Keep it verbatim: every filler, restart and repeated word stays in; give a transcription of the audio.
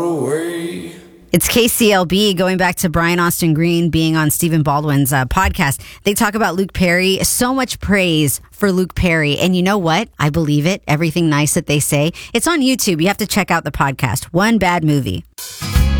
away. It's K C L B. Going back to Brian Austin Green being on Stephen Baldwin's uh, podcast. They talk about Luke Perry. So much praise for Luke Perry. And you know what? I believe it. Everything nice that they say. It's on YouTube. You have to check out the podcast. One Bad Movie.